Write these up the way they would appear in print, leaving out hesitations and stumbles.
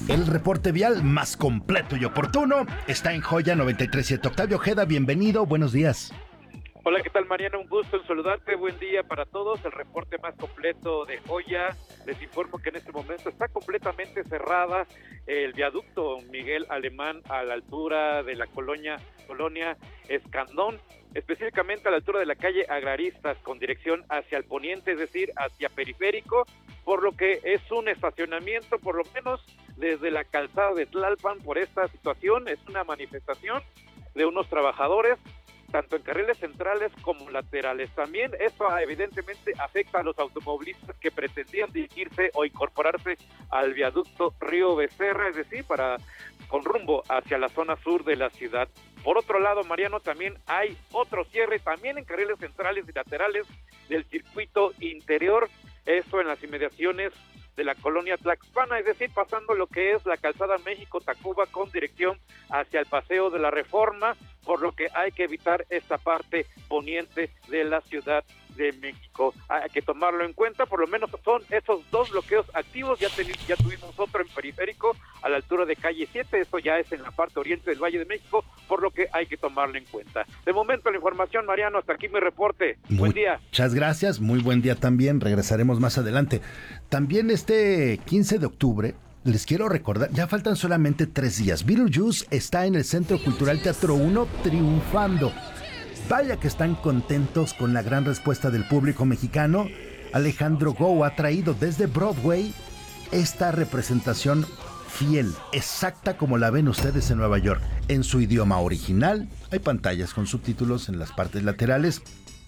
El reporte vial más completo y oportuno está en Joya 93.7. Octavio Ojeda, bienvenido, buenos días. Hola, ¿qué tal, Mariano? Un gusto en saludarte, buen día para todos. El reporte más completo de Joya. Les informo que en este momento está completamente cerrada el viaducto Miguel Alemán a la altura de la colonia Escandón, específicamente a la altura de la calle Agraristas con dirección hacia el poniente, es decir, hacia Periférico, por lo que es un estacionamiento, por lo menos desde la calzada de Tlalpan por esta situación. Es una manifestación de unos trabajadores, tanto en carriles centrales como laterales. También esto evidentemente afecta a los automovilistas que pretendían dirigirse o incorporarse al viaducto Río Becerra, es decir, con rumbo hacia la zona sur de la ciudad. Por otro lado, Mariano, también hay otro cierre, también en carriles centrales y laterales del circuito interior, esto en las inmediaciones de la colonia Tlaxpana, es decir, pasando lo que es la calzada México-Tacuba con dirección hacia el Paseo de la Reforma, por lo que hay que evitar esta parte poniente de la Ciudad de México. Hay que tomarlo en cuenta, por lo menos son esos dos bloqueos activos. Ya tuvimos otro en Periférico a la altura de calle 7, eso ya es en la parte oriente del Valle de México, por lo que hay que tomarlo en cuenta. De momento la información, Mariano, hasta aquí mi reporte. Buen día. Muchas gracias, muy buen día también, regresaremos más adelante. También este 15 de octubre, les quiero recordar, ya faltan solamente 3 días. Beetlejuice está en el Centro Cultural Teatro 1 triunfando. Vaya que están contentos con la gran respuesta del público mexicano. Alejandro Gou ha traído desde Broadway esta representación fiel, exacta como la ven ustedes en Nueva York, en su idioma original. Hay pantallas con subtítulos en las partes laterales,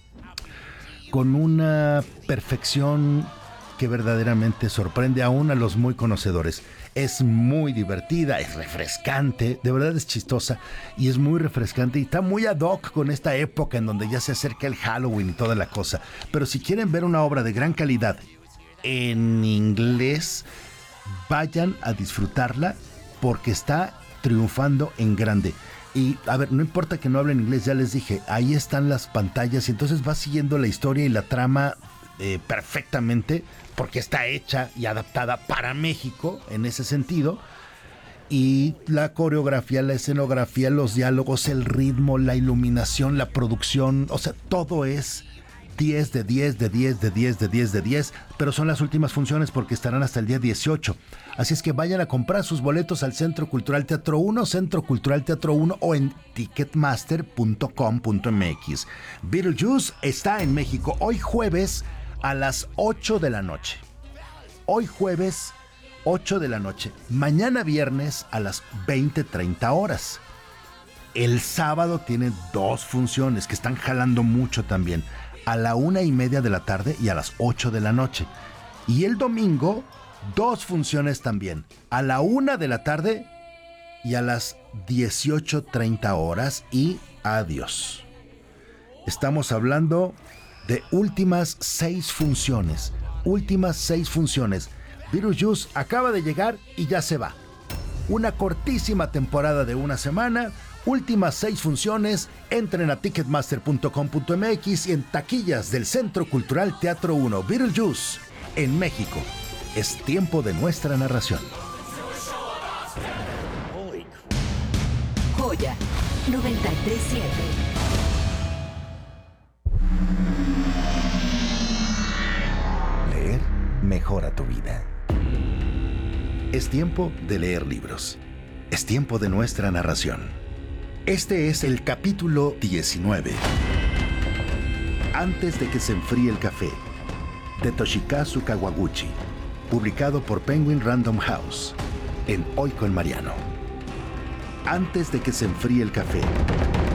con una perfección que verdaderamente sorprende aún a los muy conocedores. Es muy divertida, es refrescante, de verdad es chistosa y es muy refrescante y está muy ad hoc con esta época en donde ya se acerca el Halloween y toda la cosa. Pero si quieren ver una obra de gran calidad en inglés, vayan a disfrutarla porque está triunfando en grande. Y a ver, no importa que no hablen inglés, ya les dije, ahí están las pantallas y entonces vas siguiendo la historia y la trama perfectamente, porque está hecha y adaptada para México en ese sentido. Y la coreografía, la escenografía, los diálogos, el ritmo, la iluminación, la producción, o sea, todo es 10 de 10 de 10 de 10 de 10 de 10, pero son las últimas funciones porque estarán hasta el día 18. Así es que vayan a comprar sus boletos al Centro Cultural Teatro 1, Centro Cultural Teatro 1 o en ticketmaster.com.mx. Beetlejuice está en México hoy jueves a las 8 de la noche. Hoy jueves, 8 de la noche. Mañana viernes a las 20:30 horas. El sábado tiene 2 funciones que están jalando mucho también. A la 1:30 de la tarde y a las 8 de la noche. Y el domingo, 2 funciones también. A la 1 de la tarde y a las 18:30 horas. Y adiós. Estamos hablando de últimas 6 funciones. Últimas 6 funciones. Beetlejuice acaba de llegar y ya se va. Una cortísima temporada de una semana. Últimas 6 funciones. Entren a ticketmaster.com.mx y en taquillas del Centro Cultural Teatro 1. Beetlejuice en México. Es tiempo de nuestra narración. Joya 93.7. Leer mejora tu vida. Es tiempo de leer libros. Es tiempo de nuestra narración. Este es el capítulo 19. Antes de que se enfríe el café, de Toshikazu Kawaguchi, publicado por Penguin Random House, en Hoy con Mariano. Antes de que se enfríe el café,